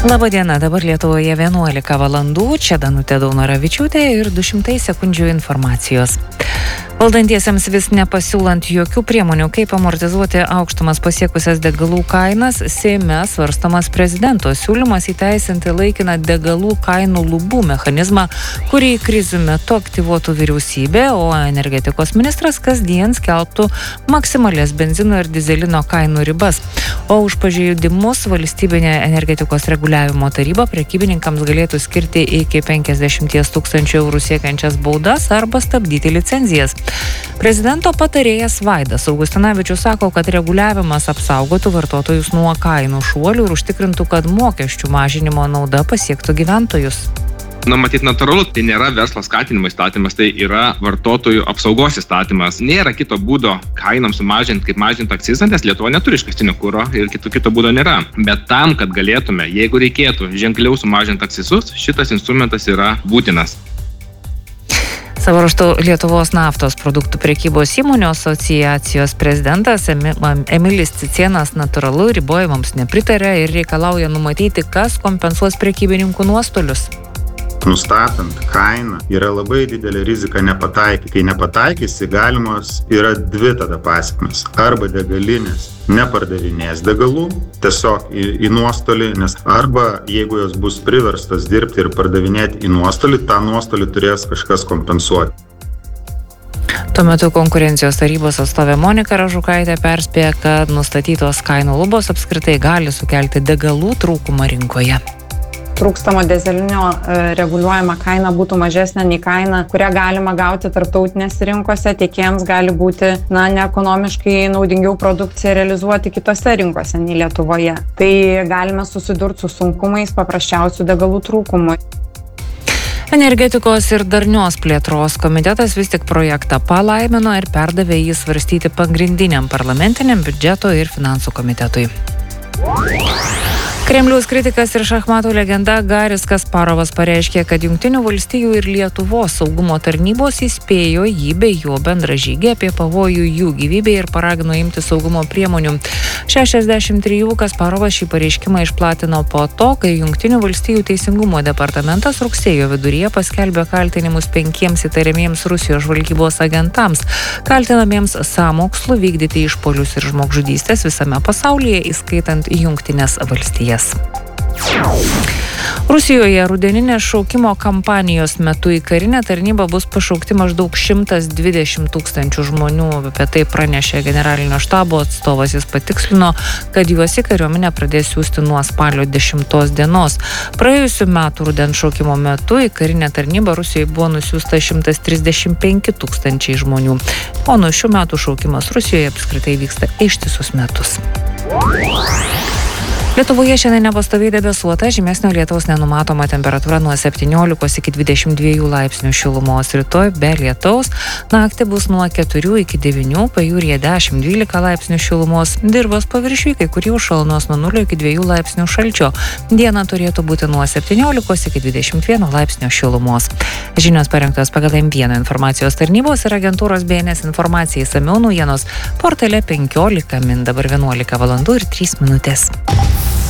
Labadiena, dabar Lietuvoje 11 valandų, čia Danutė Daunoravičiūtė ir 200 sekundžių informacijos. Valdantiesiems vis nepasiūlant jokių priemonių, kaip amortizuoti aukštumas pasiekusias degalų kainas, Seime svarstomas prezidento siūlymas įteisinti laikiną degalų kainų lubų mechanizmą, kurį krizių metu aktyvuotų vyriausybė, o energetikos ministras kasdien skelbtų maksimalės benzino ir dizelino kainų ribas. O už pažeidimus valstybinė energetikos reguliavimo taryba prekybininkams galėtų skirti iki 50 000 eurų siekiančias baudas arba stabdyti licenzijas. Prezidento patarėjas Vaidas Augustinavičius sako, kad reguliavimas apsaugotų vartotojus nuo kainų šuolių ir užtikrintų, kad mokesčių mažinimo nauda pasiektų gyventojus. Matyt, natūralu, tai nėra verslo skatinimo įstatymas, tai yra vartotojų apsaugos įstatymas. Nėra kito būdo kainoms sumažinti, kaip mažinti akcizą, nes Lietuva neturi iškastinio kuro ir kito būdo nėra. Bet tam, kad galėtume, jeigu reikėtų ženkliau sumažinti akcizus, šitas instrumentas yra būtinas. Savo ruožtu Lietuvos naftos produktų prekybos įmonių asociacijos prezidentas Emilis Cicėnas natūralu ribojimams nepritarė ir reikalauja numatyti, kas kompensuos prekybininkų nuostolius. Nustatant kainą yra labai didelė rizika nepataikyti. Kai nepataikysi, galimos yra dvi tada pasekmės. Arba degalinės nepardavinės degalų, tiesiog į nuostolį, nes arba jeigu jos bus priverstas dirbti ir pardavinėti į nuostolį, tą nuostolį turės kažkas kompensuoti. Tuo metu konkurencijos tarybos atstovė Monika Ražukaitė perspėja, kad nustatytos kainų lubos apskritai gali sukelti degalų trūkumą rinkoje. Trūkstamo dyzelinio reguliuojama kaina būtų mažesnė nei kaina, kurią galima gauti tarptautinėse rinkose, tiekėjams gali būti neekonomiškai naudingiau produkciją realizuoti kitose rinkose nei Lietuvoje. Tai galime susidurti su sunkumais paprasčiausių degalų trūkumui. Energetikos ir darnios plėtros komitetas vis tik projektą palaimino ir perdavė jį svarstyti pagrindiniam parlamentiniam biudžeto ir finansų komitetui. Kremliaus kritikas ir šachmatų legenda Garis Kasparovas pareiškė, kad Jungtinių valstijų ir Lietuvos saugumo tarnybos įspėjo jį bei jo bendražygį apie pavojų jų gyvybei ir paragino imti saugumo priemonių. 63 Kasparovas šį pareiškimą išplatino po to, kai Jungtinių valstijų teisingumo departamentas rugsėjo viduryje paskelbė kaltinimus 5 įtariamiems Rusijos žvalgybos agentams, kaltinamiems sąmokslu vykdyti išpuolius ir žmogžudystės visame pasaulyje, įskaitant Jungtines valstijas. Rusijoje rudeninės šaukimo kampanijos metu į karinę tarnybą bus pašaukti maždaug 120 000 žmonių. Apie tai pranešė generalinio štabo atstovas. Jis patikslino, kad juos į kariuomenę pradės siųsti nuo spalio 10 dienos. Praėjusių metų rudens šaukimo metu į karinę tarnybą Rusijoje buvo nusiųsta 135 000 žmonių. O nuo šių metų šaukimas Rusijoje apskritai vyksta ištisus metus. Lietuvoje šiandien nepastoviai debesuota, žymesnio lietaus nenumatoma, temperatūra nuo 17 iki 22 laipsnių šilumos. Rytoj be lietaus, naktį bus nuo 4 iki 9, pajūryje 10-12 laipsnių šilumos, dirvos paviršiui kai kurie šalnos nuo 0 iki 2 laipsnių šalčio. Diena turėtų būti nuo 17 iki 21 laipsnių šilumos. Žinios parengtos pagal M1 informacijos tarnybos ir agentūros BNS informacijai. Išsamiau naujienos portale 15 min, dabar 11 valandų ir 3 minutės.